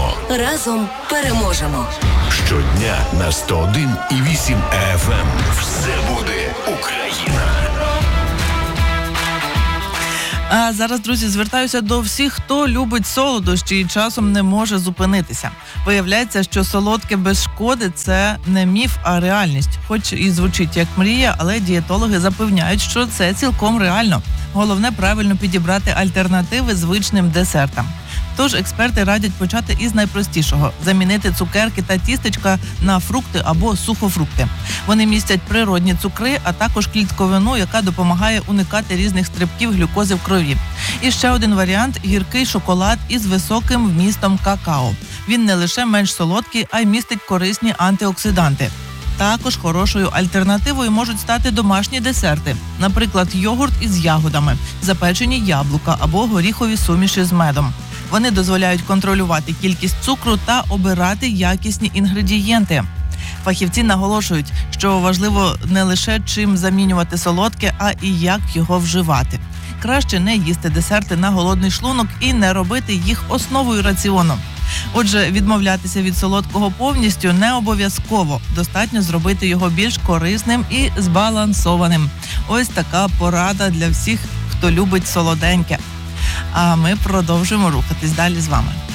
Разом переможемо. Щодня на 101,8 FM. Все буде Україна. А зараз, друзі, звертаюся до всіх, хто любить солодощі і часом не може зупинитися. Виявляється, що солодке без шкоди – це не міф, а реальність. Хоч і звучить як мрія, але дієтологи запевняють, що це цілком реально. Головне – правильно підібрати альтернативи звичним десертам. Тож експерти радять почати із найпростішого – замінити цукерки та тістечка на фрукти або сухофрукти. Вони містять природні цукри, а також клітковину, яка допомагає уникати різних стрибків глюкози в крові. І ще один варіант – гіркий шоколад із високим вмістом какао. Він не лише менш солодкий, а й містить корисні антиоксиданти. Також хорошою альтернативою можуть стати домашні десерти, наприклад, йогурт із ягодами, запечені яблука або горіхові суміші з медом. Вони дозволяють контролювати кількість цукру та обирати якісні інгредієнти. Фахівці наголошують, що важливо не лише чим замінювати солодке, а і як його вживати. Краще не їсти десерти на голодний шлунок і не робити їх основою раціону. Отже, відмовлятися від солодкого повністю не обов'язково. Достатньо зробити його більш корисним і збалансованим. Ось така порада для всіх, хто любить солоденьке. А ми продовжуємо рухатись далі з вами.